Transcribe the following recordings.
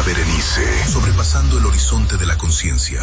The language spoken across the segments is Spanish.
Berenice, sobrepasando el horizonte de la conciencia.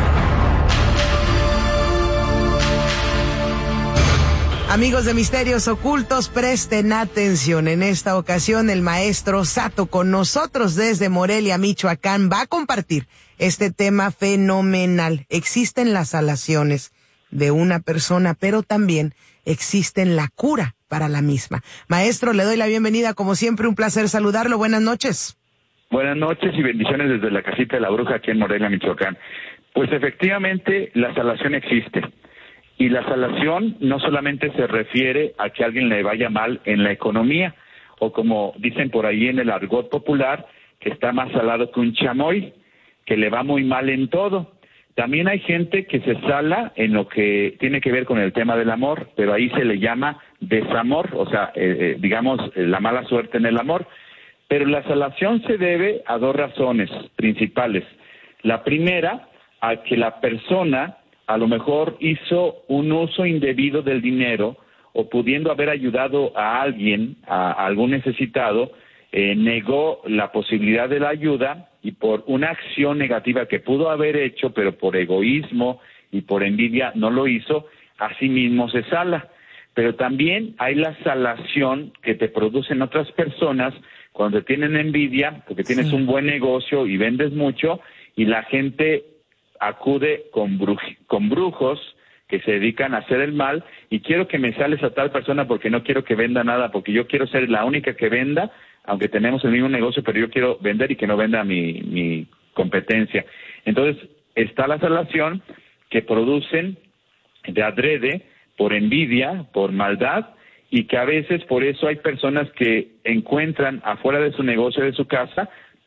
Amigos de Misterios Ocultos, presten atención. En esta ocasión, el maestro Sato, con nosotros desde Morelia, Michoacán, va a compartir este tema fenomenal. Existen las alaciones de una persona, pero también existen la cura para la misma. Maestro, le doy la bienvenida. Como siempre, un placer saludarlo. Buenas noches. Buenas noches y bendiciones desde la casita de la bruja aquí en Morelia, Michoacán. Pues efectivamente, la salación existe. Y la salación no solamente se refiere a que a alguien le vaya mal en la economía, o como dicen por ahí en el argot popular, que está más salado que un chamoy, que le va muy mal en todo. También hay gente que se sala en lo que tiene que ver con el tema del amor, pero ahí se le llama desamor, o sea, digamos, la mala suerte en el amor. Pero la salación se debe a dos razones principales. La primera, a que la persona a lo mejor hizo un uso indebido del dinero, o pudiendo haber ayudado a alguien, a algún necesitado, negó la posibilidad de la ayuda, y por una acción negativa que pudo haber hecho, pero por egoísmo y por envidia no lo hizo, así mismo se sala. Pero también hay la salación que te producen otras personas cuando tienen envidia, porque tienes un buen negocio y vendes mucho, y la gente acude con brujos que se dedican a hacer el mal, y quiero que me sales a tal persona porque no quiero que venda nada, porque yo quiero ser la única que venda, aunque tenemos el mismo negocio, pero yo quiero vender y que no venda mi competencia. Entonces, está la salación que producen de adrede, por envidia, por maldad, y que a veces por eso hay personas que encuentran afuera de su negocio, de su casa,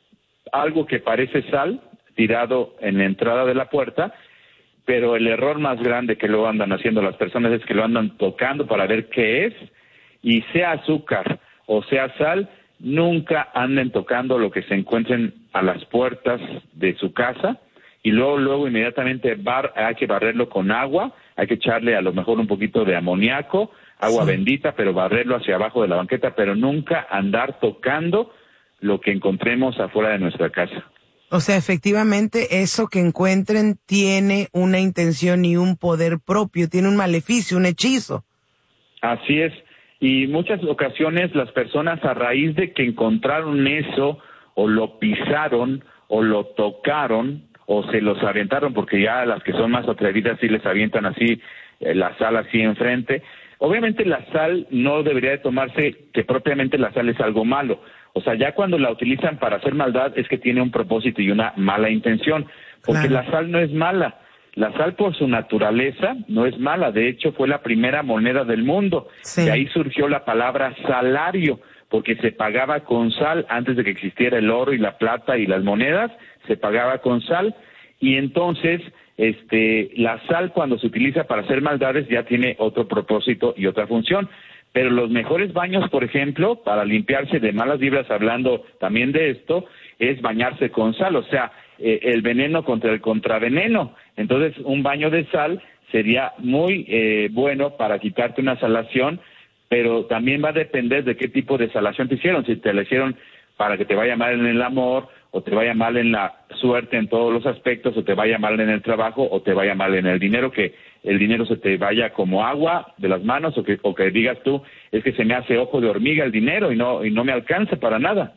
algo que parece sal, tirado en la entrada de la puerta, pero el error más grande que lo andan haciendo las personas es que lo andan tocando para ver qué es, y sea azúcar o sea sal, nunca anden tocando lo que se encuentren a las puertas de su casa, y luego inmediatamente hay que barrerlo con agua, hay que echarle a lo mejor un poquito de amoníaco, agua bendita, pero barrerlo hacia abajo de la banqueta, pero nunca andar tocando lo que encontremos afuera de nuestra casa. O sea, efectivamente, eso que encuentren tiene una intención y un poder propio, tiene un maleficio, un hechizo. Así es, y muchas ocasiones las personas, a raíz de que encontraron eso, o lo pisaron, o lo tocaron, o se los aventaron, porque ya las que son más atrevidas sí les avientan así la sal así enfrente. Obviamente la sal no debería de tomarse que propiamente la sal es algo malo. O sea, ya cuando la utilizan para hacer maldad es que tiene un propósito y una mala intención, porque la sal no es mala. La sal por su naturaleza no es mala, de hecho fue la primera moneda del mundo. De ahí surgió la palabra salario, porque se pagaba con sal antes de que existiera el oro y la plata y las monedas, se pagaba con sal, y entonces la sal cuando se utiliza para hacer maldades ya tiene otro propósito y otra función. Pero los mejores baños, por ejemplo, para limpiarse de malas vibras, hablando también de esto, es bañarse con sal, o sea, el veneno contra el contraveneno. Entonces, un baño de sal sería muy bueno para quitarte una salación, pero también va a depender de qué tipo de salación te hicieron. Si te la hicieron para que te vaya mal en el amor, o te vaya mal en la suerte en todos los aspectos, o te vaya mal en el trabajo, o te vaya mal en el dinero, que el dinero se te vaya como agua de las manos, o que digas tú, es que se me hace ojo de hormiga el dinero y no me alcanza para nada.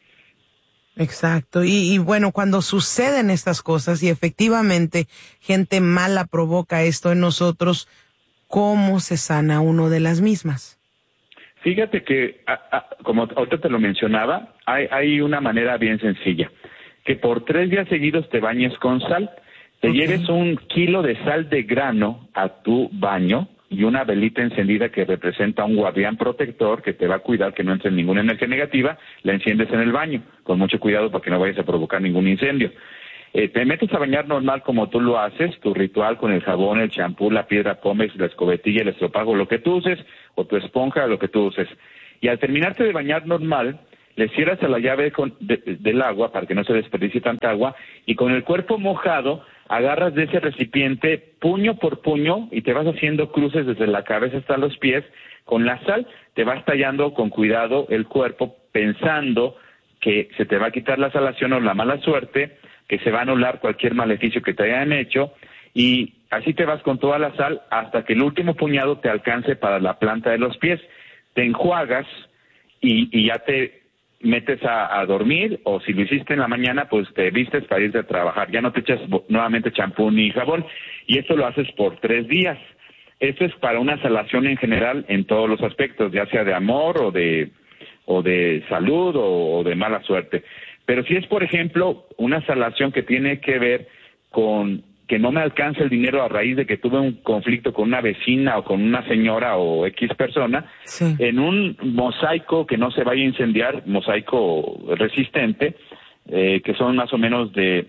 Exacto, y bueno, cuando suceden estas cosas y efectivamente gente mala provoca esto en nosotros, ¿cómo se sana uno de las mismas? Fíjate que, como ahorita te lo mencionaba, hay una manera bien sencilla, que por 3 días seguidos te bañes con sal, te lleves 1 kilo de sal de grano a tu baño y una velita encendida que representa un guardián protector que te va a cuidar que no entre ninguna energía negativa, la enciendes en el baño, con mucho cuidado para que no vayas a provocar ningún incendio. Te metes a bañar normal como tú lo haces, tu ritual con el jabón, el champú, la piedra pómez, la escobetilla, el estropajo, lo que tú uses, o tu esponja, lo que tú uses. Y al terminarte de bañar normal, le cierras a la llave del agua para que no se desperdicie tanta agua, y con el cuerpo mojado agarras de ese recipiente puño por puño y te vas haciendo cruces desde la cabeza hasta los pies. Con la sal te vas tallando con cuidado el cuerpo, pensando que se te va a quitar la salación o la mala suerte, que se va a anular cualquier maleficio que te hayan hecho, y así te vas con toda la sal hasta que el último puñado te alcance para la planta de los pies. Te enjuagas y ya te metes a dormir, o si lo hiciste en la mañana, pues te vistes para irte a trabajar. Ya no te echas nuevamente champú ni jabón, y esto lo haces por 3 días. Esto es para una salación en general en todos los aspectos, ya sea de amor o de salud o de mala suerte. Pero si es, por ejemplo, una salación que tiene que ver con que no me alcanza el dinero a raíz de que tuve un conflicto con una vecina o con una señora o X persona, sí, en un mosaico que no se vaya a incendiar, mosaico resistente, que son más o menos de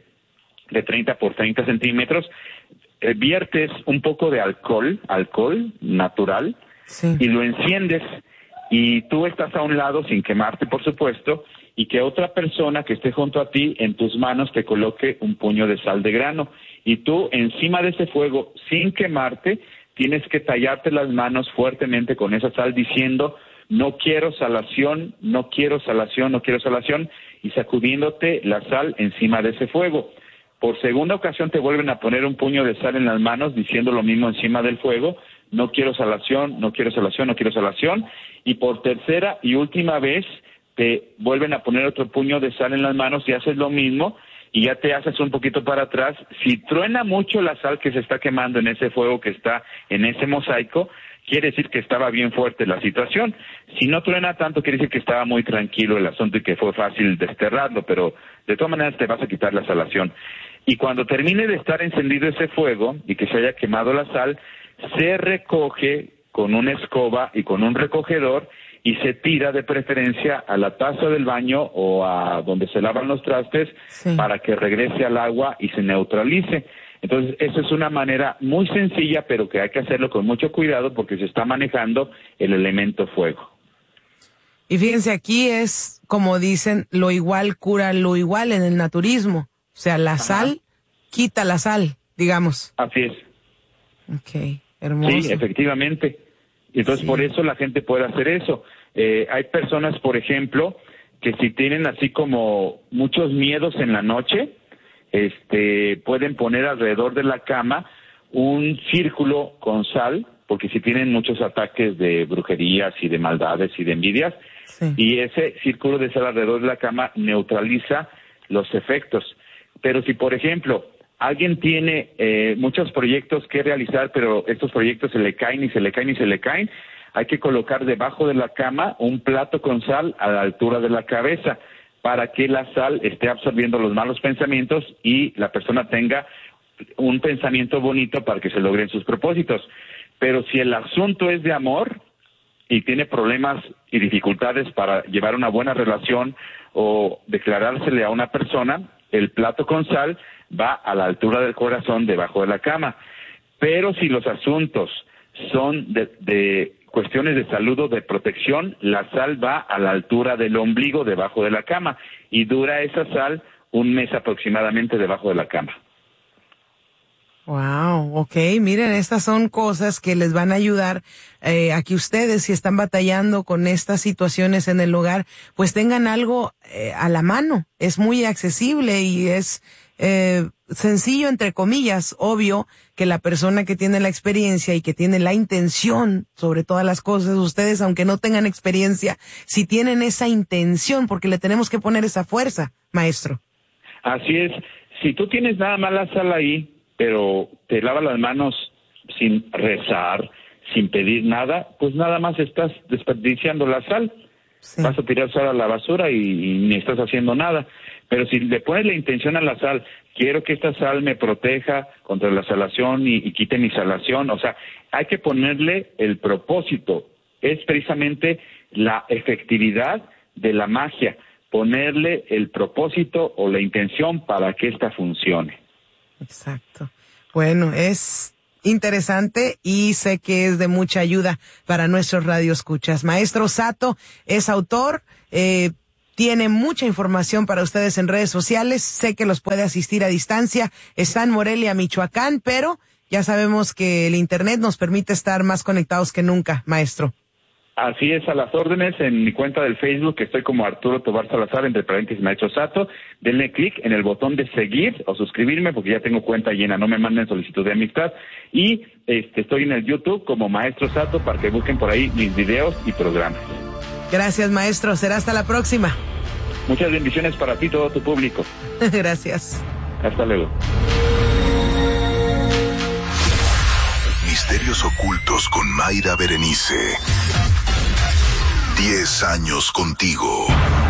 30 por 30 centímetros, viertes un poco de alcohol natural, sí, y lo enciendes, y tú estás a un lado sin quemarte, por supuesto, y que otra persona que esté junto a ti, en tus manos te coloque un puño de sal de grano, y tú encima de ese fuego, sin quemarte, tienes que tallarte las manos fuertemente con esa sal diciendo: no quiero salación, no quiero salación, no quiero salación, y sacudiéndote la sal encima de ese fuego. Por segunda ocasión te vuelven a poner un puño de sal en las manos diciendo lo mismo encima del fuego: no quiero salación, no quiero salación, no quiero salación. Y por tercera y última vez te vuelven a poner otro puño de sal en las manos y haces lo mismo, y ya te haces un poquito para atrás. Si truena mucho la sal que se está quemando en ese fuego que está en ese mosaico, quiere decir que estaba bien fuerte la situación. Si no truena tanto, quiere decir que estaba muy tranquilo el asunto y que fue fácil desterrarlo, pero de todas maneras te vas a quitar la salación. Y cuando termine de estar encendido ese fuego y que se haya quemado la sal, se recoge con una escoba y con un recogedor, y se tira de preferencia a la taza del baño o a donde se lavan los trastes, sí, para que regrese al agua y se neutralice. Entonces, esa es una manera muy sencilla, pero que hay que hacerlo con mucho cuidado porque se está manejando el elemento fuego. Y fíjense, aquí es, como dicen, lo igual cura lo igual en el naturismo. O sea, la sal quita la sal, digamos. Así es. Ok, hermoso. Sí, efectivamente. Entonces, por eso la gente puede hacer eso. Hay personas, por ejemplo, que si tienen así como muchos miedos en la noche, pueden poner alrededor de la cama un círculo con sal, porque si tienen muchos ataques de brujerías y de maldades y de envidias, Sí. y ese círculo de sal alrededor de la cama neutraliza los efectos. Pero si, por ejemplo, alguien tiene muchos proyectos que realizar, pero estos proyectos se le caen y se le caen y se le caen, hay que colocar debajo de la cama un plato con sal a la altura de la cabeza para que la sal esté absorbiendo los malos pensamientos y la persona tenga un pensamiento bonito para que se logren sus propósitos. Pero si el asunto es de amor y tiene problemas y dificultades para llevar una buena relación o declarársele a una persona, el plato con sal va a la altura del corazón debajo de la cama. Pero si los asuntos son de cuestiones de salud o de protección, la sal va a la altura del ombligo debajo de la cama y dura esa sal un mes aproximadamente debajo de la cama. Wow, okay, miren, estas son cosas que les van a ayudar a que ustedes, si están batallando con estas situaciones en el hogar, pues tengan algo a la mano. Es muy accesible y es sencillo, entre comillas. Obvio que la persona que tiene la experiencia y que tiene la intención sobre todas las cosas, ustedes, aunque no tengan experiencia, si tienen esa intención, porque le tenemos que poner esa fuerza, maestro. Así es. Si tú tienes nada más la sal ahí, pero te lavas las manos sin rezar, sin pedir nada, pues nada más estás desperdiciando la sal. Sí. Vas a tirar sal a la basura y ni estás haciendo nada. Pero si le pones la intención a la sal, quiero que esta sal me proteja contra la salación y quite mi salación, o sea, hay que ponerle el propósito. Es precisamente la efectividad de la magia, ponerle el propósito o la intención para que esta funcione. Exacto. Bueno, es interesante y sé que es de mucha ayuda para nuestros radioescuchas. Maestro Sato es autor, tiene mucha información para ustedes en redes sociales. Sé que los puede asistir a distancia. Está en Morelia, Michoacán, pero ya sabemos que el Internet nos permite estar más conectados que nunca, maestro. Así es, a las órdenes en mi cuenta del Facebook, que estoy como Arturo Tobar Salazar, entre paréntesis Maestro Sato. Denle clic en el botón de seguir o suscribirme, porque ya tengo cuenta llena, no me manden solicitud de amistad. Y estoy en el YouTube como Maestro Sato para que busquen por ahí mis videos y programas. Gracias, maestro. Será hasta la próxima. Muchas bendiciones para ti y todo tu público. Gracias. Hasta luego. Misterios ocultos con Mayra Berenice. 10 años contigo.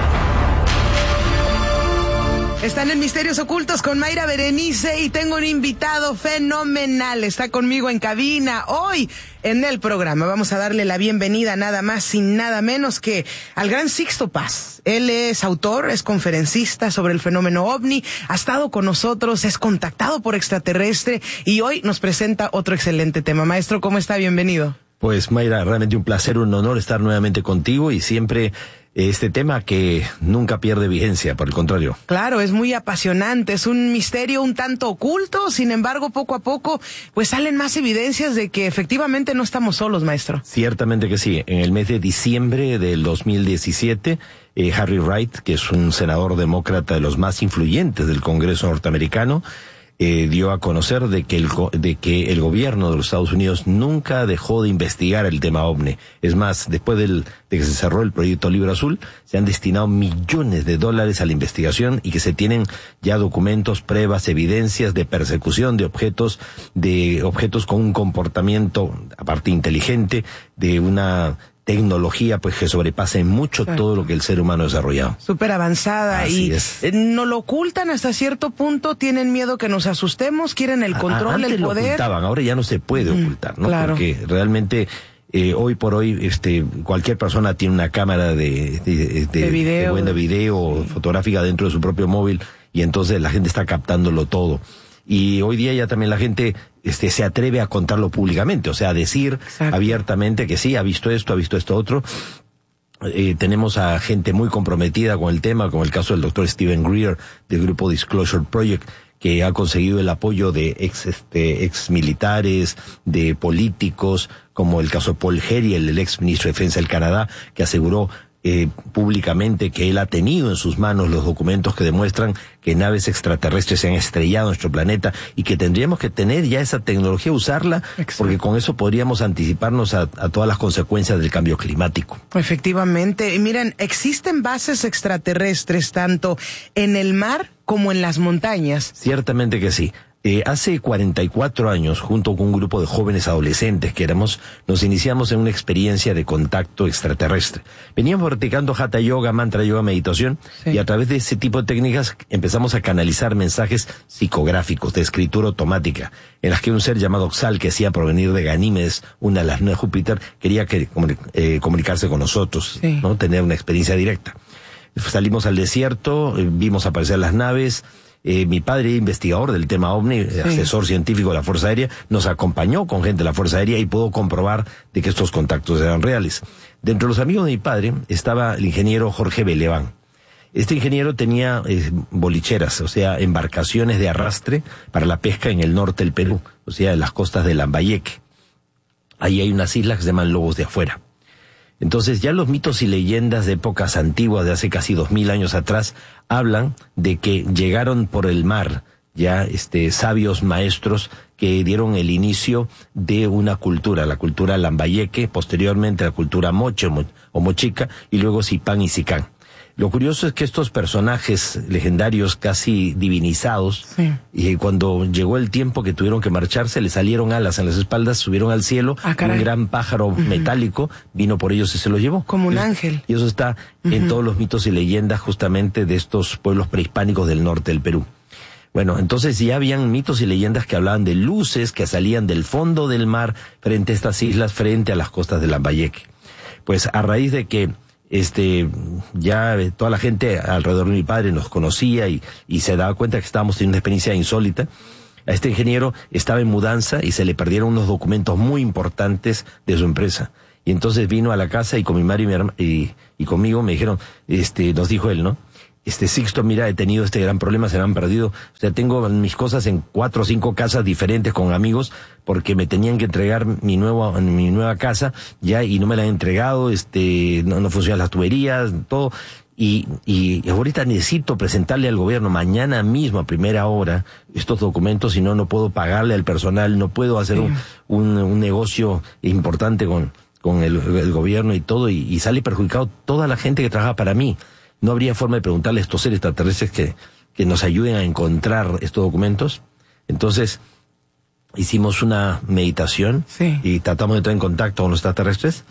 Están en Misterios Ocultos con Mayra Berenice y tengo un invitado fenomenal. Está conmigo en cabina hoy en el programa. Vamos a darle la bienvenida nada más y nada menos que al gran Sixto Paz. Él es autor, es conferencista sobre el fenómeno OVNI, ha estado con nosotros, es contactado por extraterrestre y hoy nos presenta otro excelente tema. Maestro, ¿cómo está? Bienvenido. Pues Mayra, realmente un placer, un honor estar nuevamente contigo y siempre este tema que nunca pierde vigencia, por el contrario. Claro, es muy apasionante, es un misterio un tanto oculto, sin embargo, poco a poco, pues salen más evidencias de que efectivamente no estamos solos, maestro. Ciertamente que sí. En el mes de diciembre del 2017, Harry Reid, que es un senador demócrata de los más influyentes del Congreso norteamericano, dio a conocer de que el gobierno de los Estados Unidos nunca dejó de investigar el tema OVNI. Es más, después de que se cerró el proyecto Libro Azul, se han destinado millones de dólares a la investigación y que se tienen ya documentos, pruebas, evidencias de persecución de objetos con un comportamiento, aparte inteligente, de una tecnología pues que sobrepasa en mucho todo lo que el ser humano ha desarrollado. Súper avanzada. Así y es. No lo ocultan hasta cierto punto, tienen miedo que nos asustemos, quieren el control, antes el poder. Lo ocultaban, ahora ya no se puede ocultar, ¿no? Claro. Porque realmente hoy por hoy cualquier persona tiene una cámara de video fotográfica dentro de su propio móvil y entonces la gente está captándolo todo. Y hoy día ya también la gente se atreve a contarlo públicamente, o sea, a decir abiertamente que sí, ha visto esto otro. Tenemos a gente muy comprometida con el tema, como el caso del doctor Steven Greer del grupo Disclosure Project, que ha conseguido el apoyo de ex militares, de políticos, como el caso de Paul Heriel, el ex ministro de Defensa del Canadá, que aseguró públicamente que él ha tenido en sus manos los documentos que demuestran que naves extraterrestres se han estrellado en nuestro planeta y que tendríamos que tener ya esa tecnología, usarla, porque con eso podríamos anticiparnos a todas las consecuencias del cambio climático. Efectivamente. Y miren, existen bases extraterrestres tanto en el mar como en las montañas. Ciertamente que sí. Hace 44 años, junto con un grupo de jóvenes adolescentes que nos iniciamos en una experiencia de contacto extraterrestre. Veníamos practicando Hatha Yoga, Mantra Yoga, meditación, y a través de ese tipo de técnicas empezamos a canalizar mensajes psicográficos de escritura automática, en las que un ser llamado Oxal, que hacía provenir de Ganímedes, una de las nueve de Júpiter, quería comunicarse con nosotros, ¿no? Tener una experiencia directa. Salimos al desierto, vimos aparecer las naves. Mi padre, investigador del tema OVNI, asesor científico de la Fuerza Aérea, nos acompañó con gente de la Fuerza Aérea y pudo comprobar de que estos contactos eran reales. Dentro de los amigos de mi padre estaba el ingeniero Jorge Beleván. Este ingeniero tenía bolicheras, o sea, embarcaciones de arrastre para la pesca en el norte del Perú, o sea, en las costas de Lambayeque. Ahí hay unas islas que se llaman Lobos de Afuera. Entonces ya los mitos y leyendas de épocas antiguas, de hace casi 2000 años atrás, hablan de que llegaron por el mar ya sabios maestros que dieron el inicio de una cultura, la cultura Lambayeque, posteriormente la cultura Moche o Mochica, y luego Zipán y Sicán. Lo curioso es que estos personajes legendarios casi divinizados, y cuando llegó el tiempo que tuvieron que marcharse, le salieron alas en las espaldas, subieron al cielo, un gran pájaro metálico vino por ellos y se los llevó. Como un ángel. Y eso está en todos los mitos y leyendas justamente de estos pueblos prehispánicos del norte del Perú. Bueno, entonces ya habían mitos y leyendas que hablaban de luces que salían del fondo del mar frente a estas islas, frente a las costas de Lambayeque. Pues a raíz de que ya toda la gente alrededor de mi padre nos conocía y se daba cuenta que estábamos teniendo una experiencia insólita. A este ingeniero estaba en mudanza y se le perdieron unos documentos muy importantes de su empresa. Y entonces vino a la casa y con mi madre y conmigo me dijeron, nos dijo él, ¿no? Sixto, mira, he tenido este gran problema, se me han perdido. O sea, tengo mis cosas en 4 o 5 casas diferentes con amigos porque me tenían que entregar mi nueva casa, ya, y no me la han entregado, no funcionan las tuberías, todo. Y ahorita necesito presentarle al gobierno mañana mismo a primera hora estos documentos, si no, no puedo pagarle al personal, no puedo hacer un negocio importante con el gobierno y todo, y sale perjudicado toda la gente que trabaja para mí. ¿No habría forma de preguntarle a estos seres extraterrestres que nos ayuden a encontrar estos documentos? Entonces, hicimos una meditación y tratamos de entrar en contacto con los extraterrestres.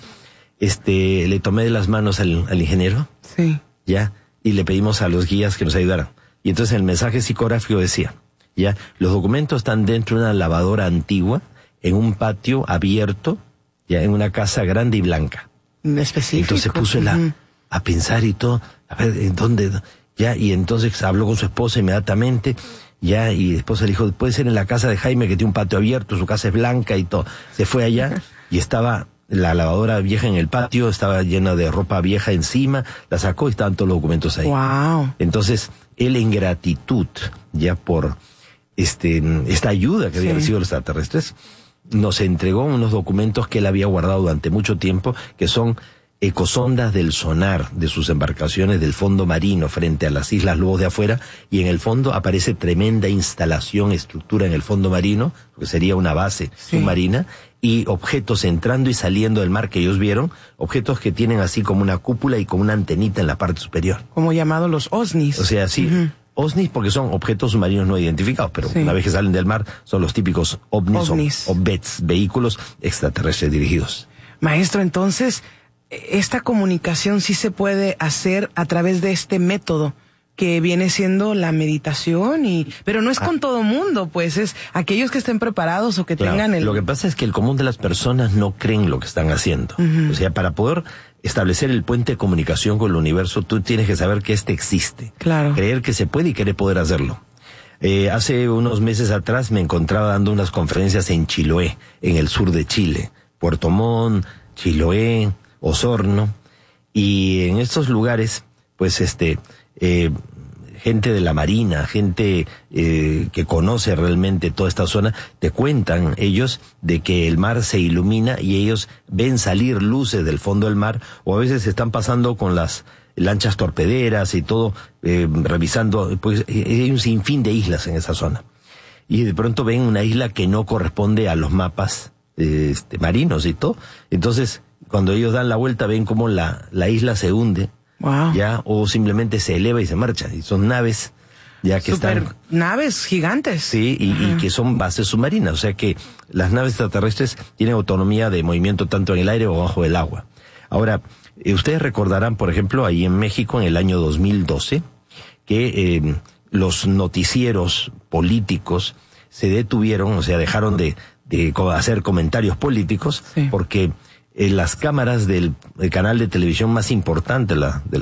Le tomé de las manos al ingeniero, ya, y le pedimos a los guías que nos ayudaran. Y entonces el mensaje psicográfico decía, ya, los documentos están dentro de una lavadora antigua, en un patio abierto, ya, en una casa grande y blanca. Específico. Entonces puso a pensar y todo, a ver, ¿en dónde? Ya, y entonces habló con su esposa inmediatamente, ya, y después le dijo, puede ser en la casa de Jaime, que tiene un patio abierto, su casa es blanca y todo. Se fue allá y estaba la lavadora vieja en el patio, estaba llena de ropa vieja encima, la sacó y estaban todos los documentos ahí. Wow. Entonces, él en gratitud, ya por esta ayuda que había recibido los extraterrestres, nos entregó unos documentos que él había guardado durante mucho tiempo, que son ecosondas del sonar de sus embarcaciones del fondo marino frente a las Islas Lobos de afuera, y en el fondo aparece tremenda estructura en el fondo marino, que sería una base submarina, y objetos entrando y saliendo del mar que ellos vieron, objetos que tienen así como una cúpula y como una antenita en la parte superior. Como llamados los OSNIs. O sea, sí, OSNIs porque son objetos submarinos no identificados, pero una vez que salen del mar son los típicos ovnis. O BETS, vehículos extraterrestres dirigidos. Maestro, entonces, esta comunicación sí se puede hacer a través de este método que viene siendo la meditación, pero no es con todo mundo, pues es aquellos que estén preparados o que tengan Lo que pasa es que el común de las personas no creen lo que están haciendo. O sea, para poder establecer el puente de comunicación con el universo, tú tienes que saber que existe. Claro. Creer que se puede y querer poder hacerlo. Hace unos meses atrás me encontraba dando unas conferencias en Chiloé, en el sur de Chile. Puerto Montt, Chiloé, Osorno, y en estos lugares, pues gente de la marina, gente que conoce realmente toda esta zona, te cuentan ellos de que el mar se ilumina y ellos ven salir luces del fondo del mar, o a veces están pasando con las lanchas torpederas y todo, revisando, pues hay un sinfín de islas en esa zona. Y de pronto ven una isla que no corresponde a los mapas marinos y todo. Entonces, cuando ellos dan la vuelta, ven como la isla se hunde. Wow. Ya, o simplemente se eleva y se marcha. Y son naves, ya que están... naves gigantes. Sí, y que son bases submarinas. O sea que las naves extraterrestres tienen autonomía de movimiento tanto en el aire o bajo el agua. Ahora, ustedes recordarán, por ejemplo, ahí en México, en el año 2012, que los noticieros políticos se detuvieron, o sea, dejaron de hacer comentarios políticos, porque las cámaras del canal de televisión más importante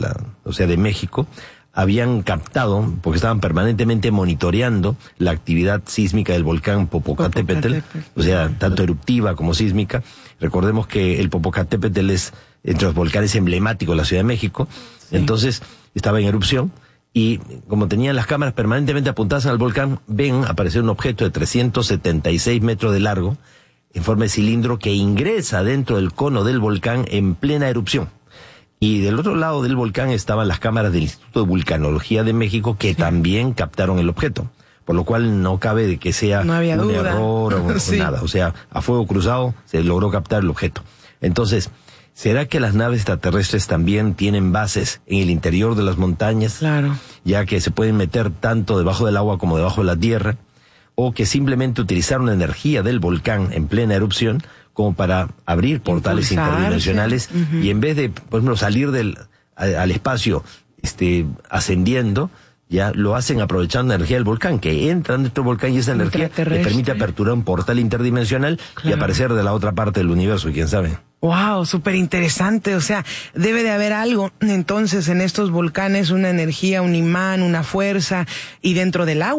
de México habían captado, porque estaban permanentemente monitoreando la actividad sísmica del volcán Popocatépetl, o sea, tanto eruptiva como sísmica. Recordemos que el Popocatépetl es entre los volcanes emblemáticos de la Ciudad de México, entonces estaba en erupción, y como tenían las cámaras permanentemente apuntadas al volcán, ven aparecer un objeto de 376 metros de largo, en forma de cilindro, que ingresa dentro del cono del volcán en plena erupción. Y del otro lado del volcán estaban las cámaras del Instituto de Vulcanología de México, que también captaron el objeto. Por lo cual no cabe de que sea un error o nada. O sea, a fuego cruzado se logró captar el objeto. Entonces, ¿será que las naves extraterrestres también tienen bases en el interior de las montañas? Claro. Ya que se pueden meter tanto debajo del agua como debajo de la tierra, o que simplemente utilizaron la energía del volcán en plena erupción como para abrir portales interdimensionales, y en vez de, por ejemplo, salir al espacio ascendiendo, ya lo hacen aprovechando la energía del volcán, que entran dentro del volcán, y esa energía les permite aperturar un portal interdimensional y aparecer de la otra parte del universo, quién sabe. Wow, súper interesante. O sea, debe de haber algo entonces en estos volcanes, una energía, un imán, una fuerza, y dentro del agua.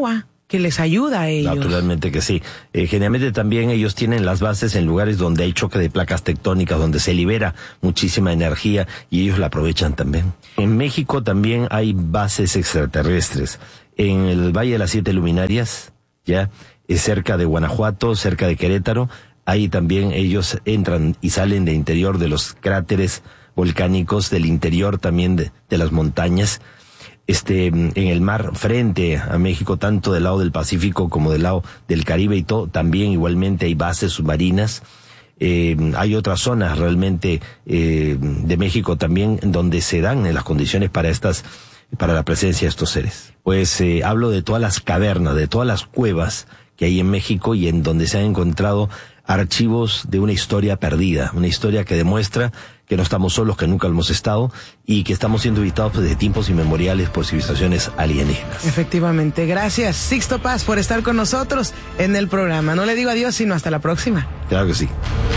que les ayuda a ellos. Naturalmente que sí. Generalmente también ellos tienen las bases en lugares donde hay choque de placas tectónicas, donde se libera muchísima energía y ellos la aprovechan también. En México también hay bases extraterrestres. En el Valle de las Siete Luminarias, ya, cerca de Guanajuato, cerca de Querétaro, ahí también ellos entran y salen del interior de los cráteres volcánicos, del interior también de las montañas. En el mar frente a México, tanto del lado del Pacífico como del lado del Caribe y todo, también igualmente hay bases submarinas. Hay otras zonas realmente de México también donde se dan las condiciones para la presencia de estos seres. Pues hablo de todas las cavernas, de todas las cuevas que hay en México y en donde se han encontrado archivos de una historia perdida, una historia que demuestra que no estamos solos, que nunca lo hemos estado y que estamos siendo visitados desde tiempos inmemoriales por civilizaciones alienígenas. Efectivamente. Gracias, Sixto Paz, por estar con nosotros en el programa. No le digo adiós, sino hasta la próxima. Claro que sí.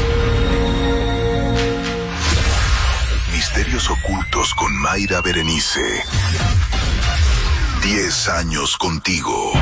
Misterios ocultos con Mayra Berenice. 10 años contigo.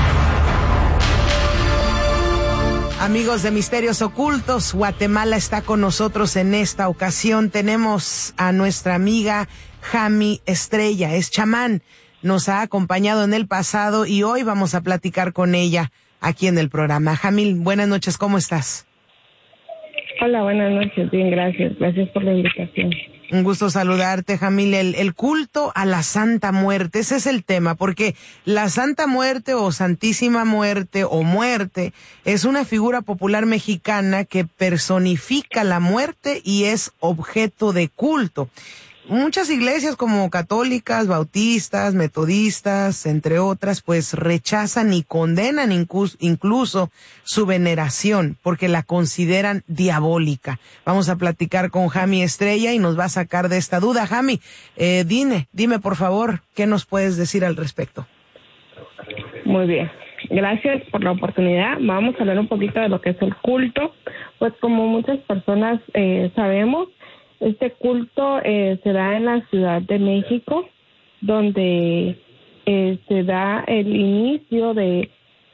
Amigos de Misterios Ocultos, Guatemala está con nosotros en esta ocasión. Tenemos a nuestra amiga Jami Estrella, es chamán. Nos ha acompañado en el pasado y hoy vamos a platicar con ella aquí en el programa. Jami, buenas noches, ¿cómo estás? Hola, buenas noches, bien, gracias. Gracias por la invitación. Un gusto saludarte, Jamil. El culto a la Santa Muerte, ese es el tema, porque la Santa Muerte o Santísima Muerte o Muerte es una figura popular mexicana que personifica la muerte y es objeto de culto. Muchas iglesias como católicas, bautistas, metodistas, entre otras, pues rechazan y condenan incluso su veneración porque la consideran diabólica. Vamos a platicar con Jami Estrella y nos va a sacar de esta duda. Jami, dime por favor, ¿qué nos puedes decir al respecto? Muy bien, gracias por la oportunidad. Vamos a hablar un poquito de lo que es el culto. Pues como muchas personas sabemos, este culto se da en la Ciudad de México, donde se da el inicio del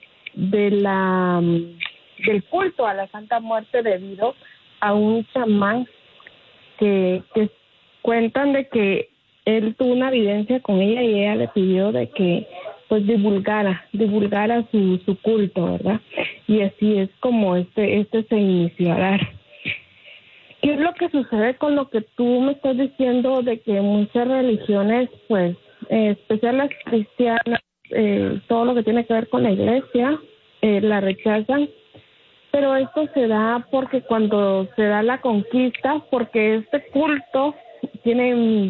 culto a la Santa Muerte debido a un chamán que cuentan de que él tuvo una evidencia con ella y ella le pidió de que pues divulgara su culto, ¿verdad? Y así es como este se inició a dar. ¿Qué es lo que sucede con lo que tú me estás diciendo de que muchas religiones, pues, especialmente las cristianas, todo lo que tiene que ver con la iglesia, la rechazan? Pero esto se da porque cuando se da la conquista, porque este culto tiene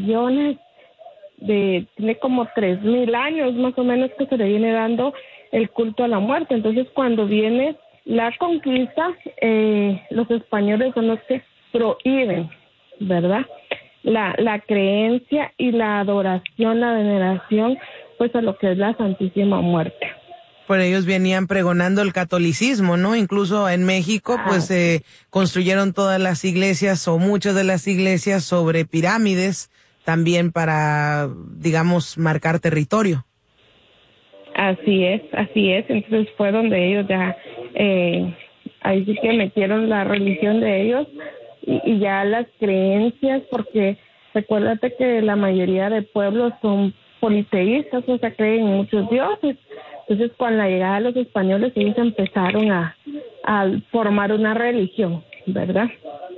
tiene como 3,000 años más o menos que se le viene dando el culto a la muerte. Entonces, cuando viene la conquista, los españoles son los que prohíben, ¿verdad? La creencia y la adoración, la veneración, pues a lo que es la Santísima Muerte. Por ellos venían pregonando el catolicismo, ¿no? Incluso en México, pues construyeron todas las iglesias o muchas de las iglesias sobre pirámides, también para, digamos, marcar territorio. Así es. Entonces fue donde ellos ya, ahí sí que metieron la religión de ellos y ya las creencias, porque recuérdate que la mayoría de pueblos son politeístas, o sea, creen en muchos dioses. Entonces, con la llegada de los españoles, ellos empezaron a formar una religión, ¿verdad?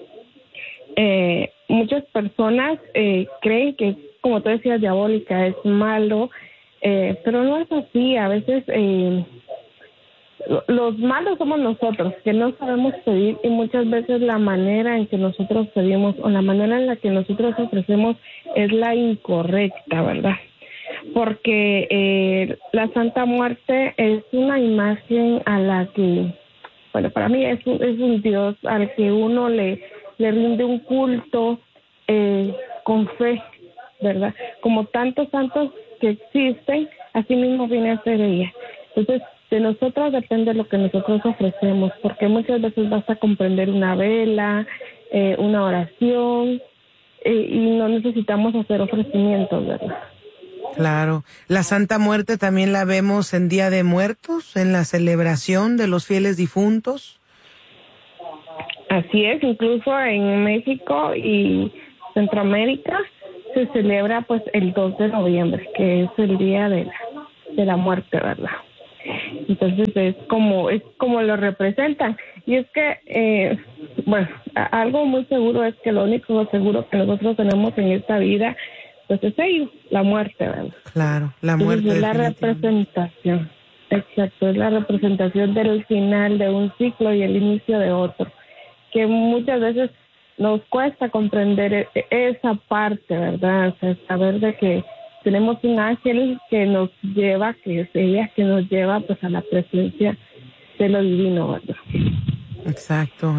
Muchas personas creen que, como tú decías, diabólica, es malo, pero no es así. A veces los malos somos nosotros, que no sabemos pedir, y muchas veces la manera en que nosotros pedimos o la manera en la que nosotros ofrecemos es la incorrecta, ¿verdad? Porque la Santa Muerte es una imagen a la que, bueno, para mí es un Dios al que uno le rinde un culto con fe, ¿verdad? Como tantos santos que existen, así mismo viene a ser ella. Entonces, de nosotros depende lo que nosotros ofrecemos, porque muchas veces basta comprender una vela, una oración, y no necesitamos hacer ofrecimientos, ¿verdad? Claro. La Santa Muerte también la vemos en Día de Muertos, en la celebración de los fieles difuntos. Así es, incluso en México y Centroamérica se celebra pues el 2 de noviembre, que es el Día de la Muerte, ¿verdad? Entonces es como lo representan. Y es que, algo muy seguro es que lo único seguro que nosotros tenemos en esta vida, pues es ello, la muerte, ¿verdad? Claro, la muerte. Es la representación, exacto, es la representación del final de un ciclo y el inicio de otro, que muchas veces nos cuesta comprender esa parte, ¿verdad? O sea, saber de que tenemos un ángel que nos lleva, que es ella, que nos lleva pues a la presencia de lo divino, ¿verdad? Exacto.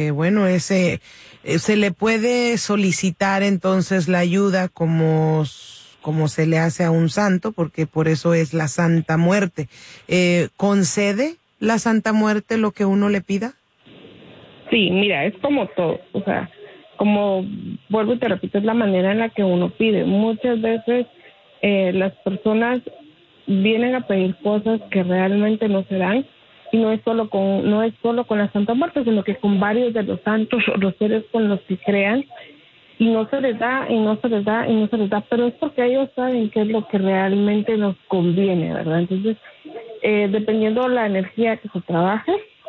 Se le puede solicitar entonces la ayuda como se le hace a un santo, porque por eso es la Santa Muerte. ¿Concede la Santa Muerte lo que uno le pida? Sí, mira, es como todo, o sea, como vuelvo y te repito, es la manera en la que uno pide. Muchas veces las personas vienen a pedir cosas que realmente no se dan, y no es solo con la Santa Muerte, sino que con varios de los santos o los seres con los que crean, y no se les da, pero es porque ellos saben qué es lo que realmente nos conviene, ¿verdad? Entonces, dependiendo la energía que se trabaje,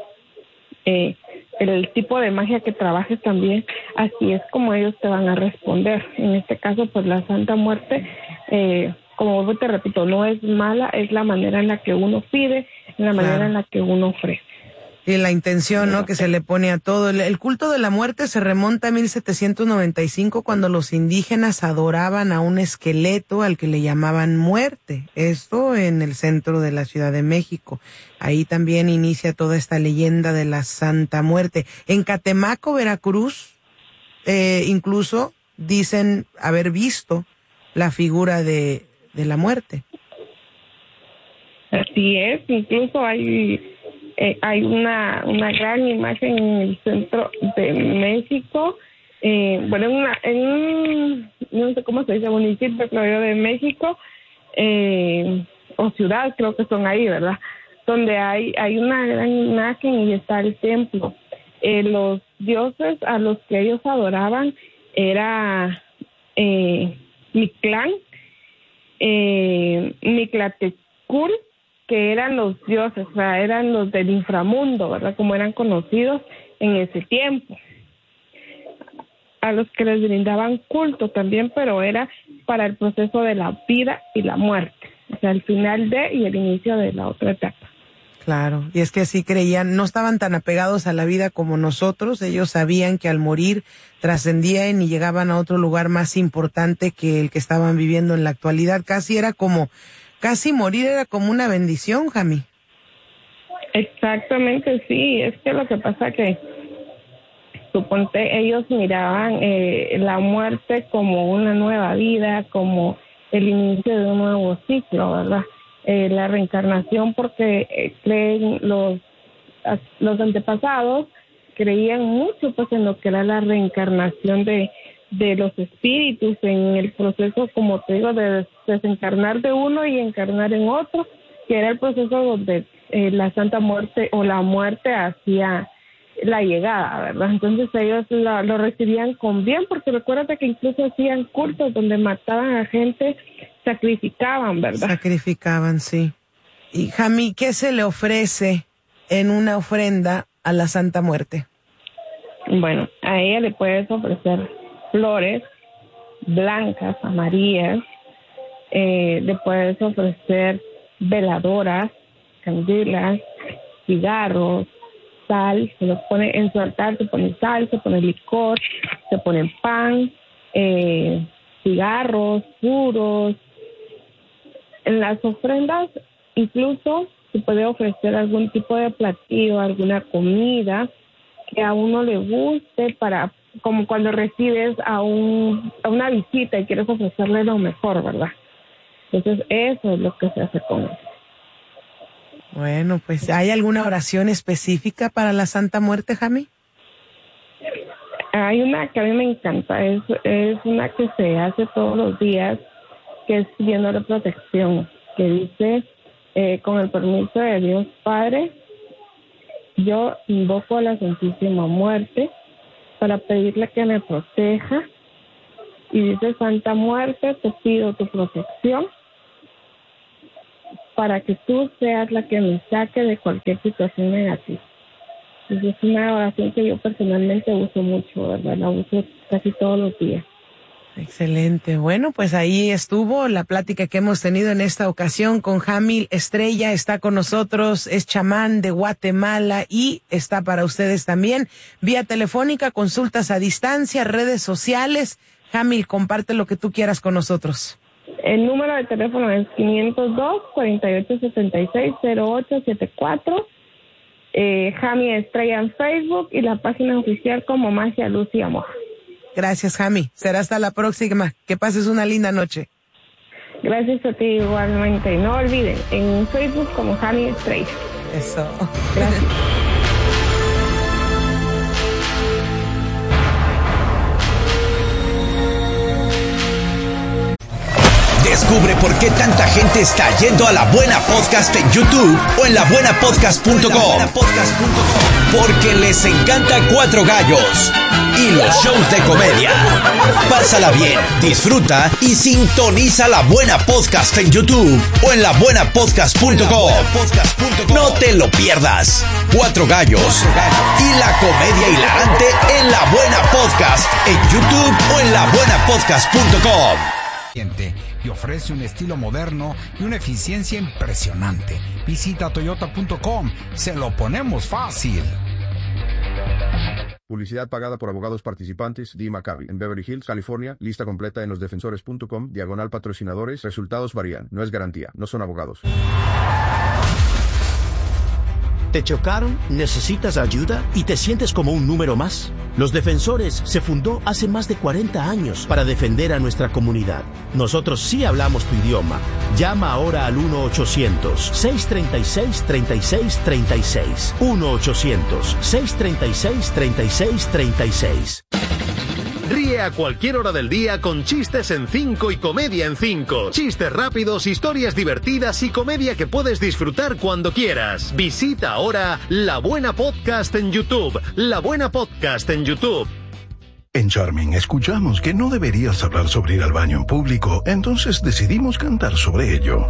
el tipo de magia que trabajes también, así es como ellos te van a responder. En este caso, pues la Santa Muerte, como te repito, no es mala, es la manera en la que uno pide, la manera en la que uno ofrece. Y la intención, ¿no?, que se le pone a todo. El culto de la muerte se remonta a 1795, cuando los indígenas adoraban a un esqueleto al que le llamaban muerte. Esto en el centro de la Ciudad de México. Ahí también inicia toda esta leyenda de la Santa Muerte. En Catemaco, Veracruz, incluso dicen haber visto la figura de la muerte. Así es, incluso hay una gran imagen en el centro de México, no sé cómo se dice, municipio, creo yo, de México, o ciudad, creo que son ahí, ¿verdad? Donde hay una gran imagen y está el templo. Los dioses a los que ellos adoraban era Mictlán, Mictlatecul, que eran los dioses, o sea, eran los del inframundo, ¿verdad? Como eran conocidos en ese tiempo. A los que les brindaban culto también, pero era para el proceso de la vida y la muerte, o sea, el final y el inicio de la otra etapa. Claro, y es que así creían, no estaban tan apegados a la vida como nosotros. Ellos sabían que al morir trascendían y llegaban a otro lugar más importante que el que estaban viviendo en la actualidad. Casi morir era como una bendición, Jami. Exactamente, sí. Es que lo que pasa que, suponte, ellos miraban la muerte como una nueva vida, como el inicio de un nuevo ciclo, ¿verdad? La reencarnación, porque creen los antepasados, creían mucho pues en lo que era la reencarnación de los espíritus, en el proceso, como te digo, de desencarnar de uno y encarnar en otro, que era el proceso donde la Santa Muerte o la muerte hacía la llegada, ¿verdad? Entonces ellos lo recibían con bien, porque recuérdate que incluso hacían cultos donde mataban a gente, sacrificaban, ¿verdad? Sacrificaban, sí. Y Jami, ¿qué se le ofrece en una ofrenda a la Santa Muerte? Bueno, a ella le puedes ofrecer flores blancas, amarillas, le puedes ofrecer veladoras, candelas, cigarros, sal. Se los pone en su altar, se pone sal, se pone licor, se pone pan, cigarros, puros. En las ofrendas incluso se puede ofrecer algún tipo de platillo, alguna comida que a uno le guste, como cuando recibes a una visita y quieres ofrecerle lo mejor, ¿verdad? Entonces eso es lo que se hace con eso. Bueno, pues ¿hay alguna oración específica para la Santa Muerte, Jami? Hay una que a mí me encanta, es una que se hace todos los días, que es pidiéndole protección, que dice, con el permiso de Dios Padre, yo invoco a la Santísima Muerte para pedirle que me proteja. Y dice, Santa Muerte, te pido tu protección para que tú seas la que me saque de cualquier situación negativa. Entonces, es una oración que yo personalmente uso mucho, ¿verdad? La uso casi todos los días. Excelente. Bueno, pues ahí estuvo la plática que hemos tenido en esta ocasión con Jamil Estrella. Está con nosotros, es chamán de Guatemala y está para ustedes también vía telefónica, consultas a distancia, redes sociales. Jamil, comparte lo que tú quieras con nosotros. El número de teléfono es 502-4876-0874. Jamil Estrella en Facebook y la página oficial como Magia, Luz y Amor. Gracias, Jami. Será hasta la próxima. Que pases una linda noche. Gracias a ti igualmente. Y no olviden, en Facebook como Jami Estrella. Eso. Gracias. Descubre por qué tanta gente está yendo a La Buena Podcast en YouTube o en labuenapodcast.com. Porque les encanta Cuatro Gallos y los shows de comedia. Pásala bien, disfruta y sintoniza La Buena Podcast en YouTube o en labuenapodcast.com. No te lo pierdas. Cuatro Gallos y la comedia hilarante en La Buena Podcast en YouTube o en labuenapodcast.com. Y ofrece un estilo moderno y una eficiencia impresionante. Visita toyota.com, se lo ponemos fácil. Publicidad pagada por abogados participantes. Dee Maccabi, en Beverly Hills, California. Lista completa en losdefensores.com. /patrocinadores. Resultados varían. No es garantía. No son abogados. ¿Te chocaron? ¿Necesitas ayuda? ¿Y te sientes como un número más? Los Defensores se fundó hace más de 40 años para defender a nuestra comunidad. Nosotros sí hablamos tu idioma. Llama ahora al 1-800-636-3636. 1-800-636-3636. Ríe a cualquier hora del día con Chistes en 5 y Comedia en 5. Chistes rápidos, historias divertidas y comedia que puedes disfrutar cuando quieras. Visita ahora La Buena Podcast en YouTube. La Buena Podcast en YouTube. En Charming escuchamos que no deberías hablar sobre ir al baño en público, entonces decidimos cantar sobre ello.